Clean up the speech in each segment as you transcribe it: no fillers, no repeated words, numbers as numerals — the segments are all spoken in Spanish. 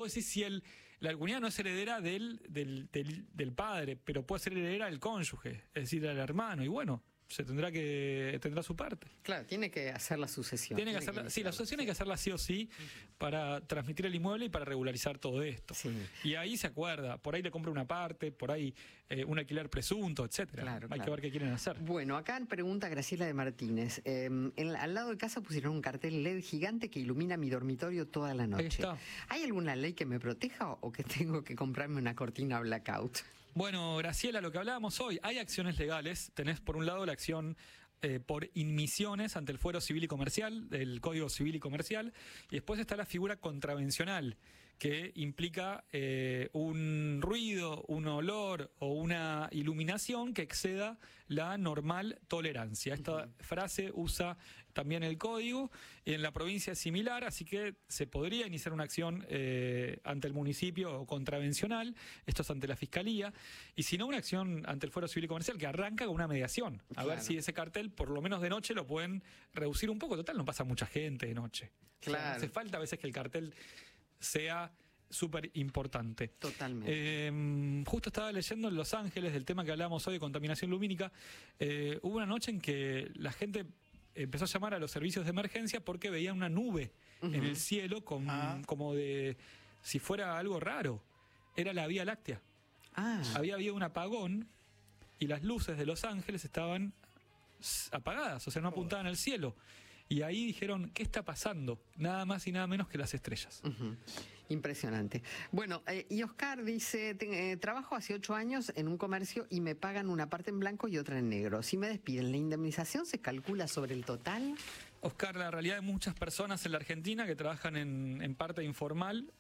vos decís si la cuñada no es heredera del padre, pero puede ser heredera del cónyuge, es decir, del hermano, y bueno, tendrá su parte. Claro, tiene que hacer la sucesión. Sí, la sucesión hay que hacerla sí o sí para transmitir el inmueble y para regularizar todo esto. Sí. Y ahí se acuerda, por ahí le compra una parte, por ahí un alquiler presunto, etcétera. Claro, hay que ver qué quieren hacer. Bueno, acá pregunta Graciela de Martínez. Al lado de casa pusieron un cartel LED gigante que ilumina mi dormitorio toda la noche. Ahí está. ¿Hay alguna ley que me proteja o que tengo que comprarme una cortina blackout? Bueno, Graciela, lo que hablábamos hoy, hay acciones legales. Tenés por un lado la acción por inmisiones ante el Fuero Civil y Comercial, del Código Civil y Comercial, y después está la figura contravencional, que implica un ruido, un olor o una iluminación que exceda la normal tolerancia. Esta frase usa también el código, en la provincia es similar, así que se podría iniciar una acción ante el municipio contravencional, esto es ante la Fiscalía, y si no, una acción ante el Fuero Civil y Comercial que arranca con una mediación, a ver si ese cartel, por lo menos de noche, lo pueden reducir un poco. Total, no pasa mucha gente de noche. Claro. O sea, hace falta a veces que el cartel sea súper importante. Totalmente. Justo estaba leyendo en Los Ángeles del tema que hablábamos hoy de contaminación lumínica. Hubo una noche en que la gente empezó a llamar a los servicios de emergencia porque veían una nube en el cielo como de si fuera algo raro. Era la Vía Láctea. Había habido un apagón y las luces de Los Ángeles estaban apagadas, o sea, no apuntaban al cielo. Y ahí dijeron, ¿qué está pasando? Nada más y nada menos que las estrellas. Impresionante. Bueno, y Oscar dice, trabajo hace 8 años en un comercio y me pagan una parte en blanco y otra en negro. Si me despiden, ¿la indemnización se calcula sobre el total? Oscar, la realidad de muchas personas en la Argentina que trabajan en parte informal,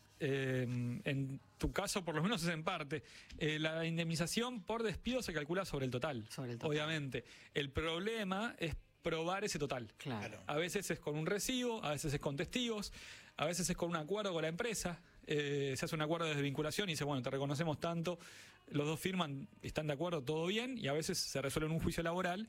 en tu caso por lo menos es en parte, la indemnización por despido se calcula sobre el total, obviamente. El problema es probar ese total. Claro. A veces es con un recibo, a veces es con testigos, a veces es con un acuerdo con la empresa. Se hace un acuerdo de desvinculación y dice, bueno, te reconocemos tanto, los dos firman, están de acuerdo, todo bien, y a veces se resuelve en un juicio laboral.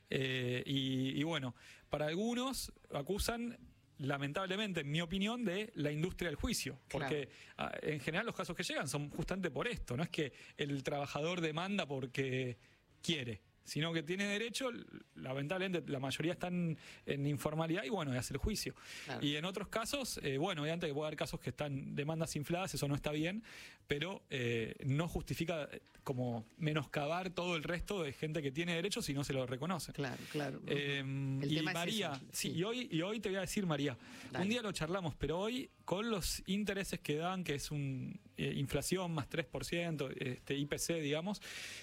Y bueno, para algunos acusan, lamentablemente, en mi opinión, de la industria del juicio, porque en general los casos que llegan son justamente por esto, no es que el trabajador demanda porque quiere, sino que tiene derecho. Lamentablemente la mayoría están en informalidad y bueno, hace el juicio. Claro. Y en otros casos, bueno, obviamente que puede haber casos que están demandas infladas, eso no está bien, pero no justifica como menoscabar todo el resto de gente que tiene derechos y no se lo reconoce. Claro, claro. Y María, y hoy te voy a decir, María, un día lo charlamos, pero hoy con los intereses que dan, que es un inflación más 3%, IPC, digamos,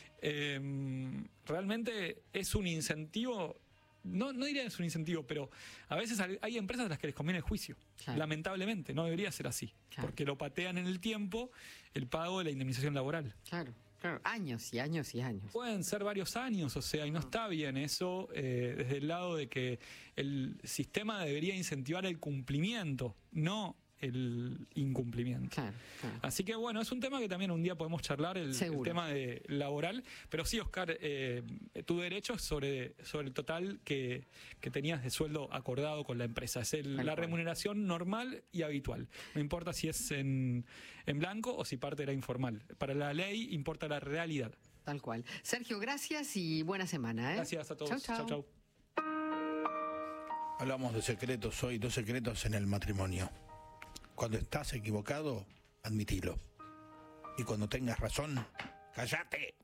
realmente es un incentivo, no diría que es un incentivo, pero a veces hay empresas a las que les conviene el juicio. Claro. Lamentablemente, no debería ser así, porque lo patean en el tiempo el pago de la indemnización laboral. Claro. Claro, años y años y años. Pueden ser varios años, o sea, y no está bien eso desde el lado de que el sistema debería incentivar el cumplimiento, no el incumplimiento. Claro, claro. Así que bueno, es un tema que también un día podemos charlar, el tema de laboral, pero sí, Oscar, tu derecho es sobre el total que tenías de sueldo acordado con la empresa, es la remuneración normal y habitual, no importa si es en blanco o si parte era informal, para la ley importa la realidad. Tal cual. Sergio, gracias y buena semana. Gracias a todos. Chau, chau. Hablamos de secretos hoy, 2 secretos en el matrimonio. Cuando estás equivocado, admitilo. Y cuando tengas razón, ¡cállate!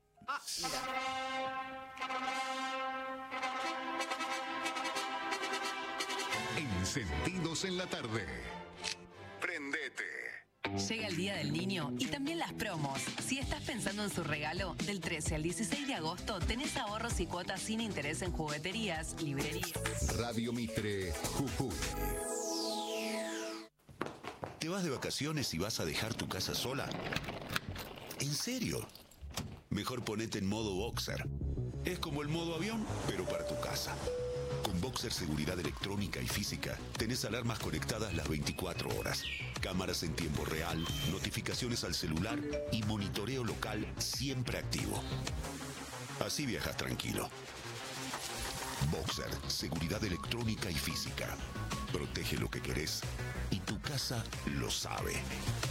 Encendidos en la tarde. Prendete. Llega el Día del Niño y también las promos. Si estás pensando en su regalo, del 13 al 16 de agosto tenés ahorros y cuotas sin interés en jugueterías, librerías. Radio Mitre, Jujuy. ¿Te vas de vacaciones y vas a dejar tu casa sola? ¿En serio? Mejor ponete en modo Boxer. Es como el modo avión, pero para tu casa. Con Boxer Seguridad Electrónica y Física, tenés alarmas conectadas las 24 horas, cámaras en tiempo real, notificaciones al celular y monitoreo local siempre activo. Así viajas tranquilo. Boxer Seguridad Electrónica y Física. Protege lo que querés y tu casa lo sabe.